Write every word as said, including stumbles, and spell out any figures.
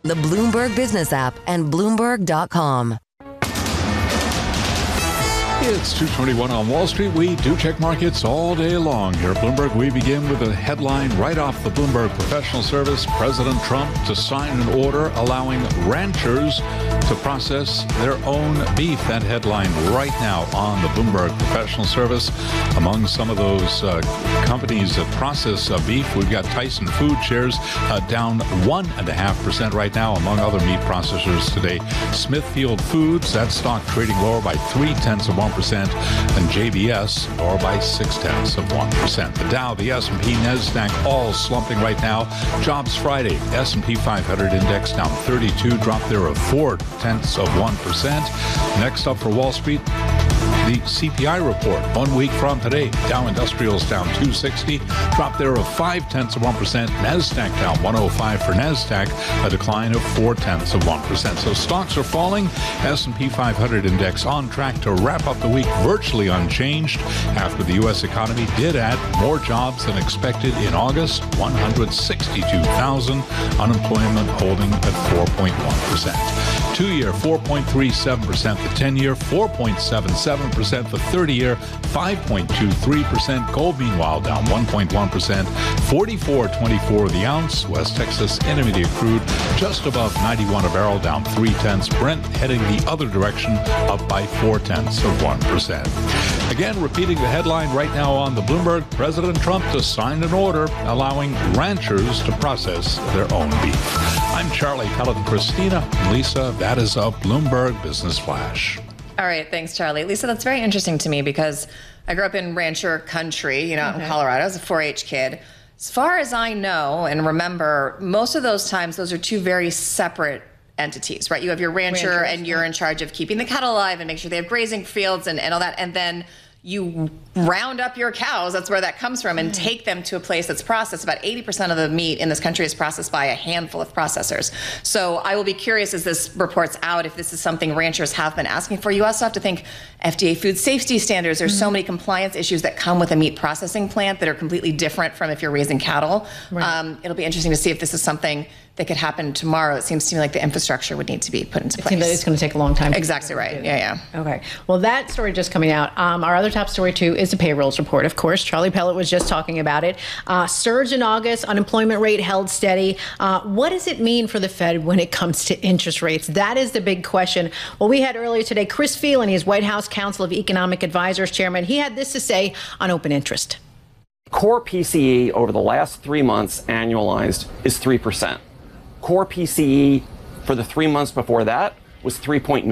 the Bloomberg Business app, and Bloomberg dot com. It's two twenty-one on Wall Street. We do check markets all day long. Here at Bloomberg, we begin with a headline right off the Bloomberg Professional Service. President Trump to sign an order allowing ranchers to process their own beef. That headline right now on the Bloomberg Professional Service. Among some of those uh, companies that process uh, beef, we've got Tyson Food shares uh, down one point five percent right now, among other meat processors today. Smithfield Foods, that stock trading lower by three-tenths of one percent, and J B S lower by six-tenths of one percent. The Dow, the S and P, NASDAQ all slumping right now. Jobs Friday, S and P five hundred index down thirty-two, drop there of four-tenths of one percent. Next up for Wall Street, the C P I report, one week from today. Dow Industrials down two sixty, drop there of five-tenths of one percent. NASDAQ down one oh five for NASDAQ, a decline of four-tenths of one percent. So stocks are falling. S and P five hundred index on track to wrap up the week virtually unchanged after the U S economy did add more jobs than expected in August, one hundred sixty-two thousand. Unemployment holding at four point one percent. Two-year, four point three seven percent. The ten-year, four point seven seven percent. The thirty-year, five point two three percent. Gold, meanwhile, down one point one percent. forty-four twenty-four the ounce. West Texas Intermediate crude just above ninety-one a barrel, down three-tenths. Brent heading the other direction, up by four-tenths of one percent. Again, repeating the headline right now on the Bloomberg, President Trump to sign an order allowing ranchers to process their own beef. I'm Charlie Pellet. Christina, Lisa, that is a Bloomberg Business Flash. All right. Thanks, Charlie. Lisa, that's very interesting to me because I grew up in rancher country, you know, okay. in Colorado. I was a four H kid. As far as I know and remember, most of those times, those are two very separate entities, right? You have your rancher Ranchers, and you're yeah. in charge of keeping the cattle alive and make sure they have grazing fields and, and all that. And then you round up your cows, that's where that comes from, and mm. take them to a place that's processed. About eighty percent of the meat in this country is processed by a handful of processors. So I will be curious as this reports out if this is something ranchers have been asking for. You also have to think F D A food safety standards. There's mm. so many compliance issues that come with a meat processing plant that are completely different from if you're raising cattle. Right. Um, it'll be interesting to see if this is something that could happen tomorrow. It seems to me like the infrastructure would need to be put into place. It seems like it's going to take a long time. Exactly right. Yeah, yeah. Okay. Well, that story just coming out. Um, our other top story, too, is the payrolls report. Of course, Charlie Pellet was just talking about it. Uh, surge in August, unemployment rate held steady. Uh, what does it mean for the Fed when it comes to interest rates? That is the big question. Well, we had earlier today Chris Phelan, he's White House Council of Economic Advisors chairman. He had this to say on open interest. Core P C E over the last three months annualized is three percent. Core P C E for the three months before that was three point nine.